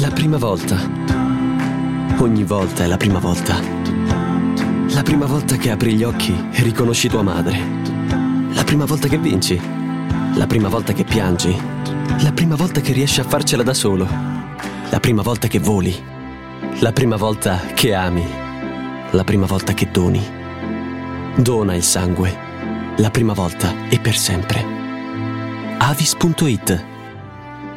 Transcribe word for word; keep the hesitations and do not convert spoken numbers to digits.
La prima volta. Ogni volta è la prima volta. La prima volta che apri gli occhi e riconosci tua madre. La prima volta che vinci. La prima volta che piangi. La prima volta che riesci a farcela da solo. La prima volta che voli. La prima volta che ami. La prima volta che doni. Dona il sangue. La prima volta e per sempre. Avis punto it